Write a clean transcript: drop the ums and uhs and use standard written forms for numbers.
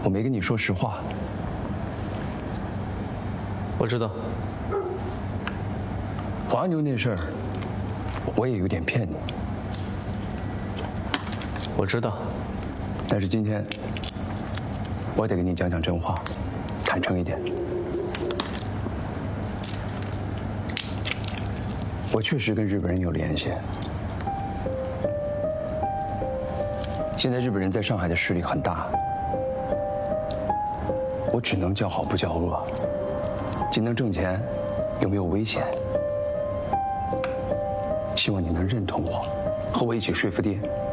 我没跟你说实话。 我知道。 华牛那事儿，我也有点骗你。 我知道。 但是今天，我得跟你讲讲真话，坦诚一点。我确实跟日本人有联系。现在日本人在上海的势力很大，我只能叫好不叫恶，既能挣钱，又没有危险。希望你能认同我，和我一起说服爹。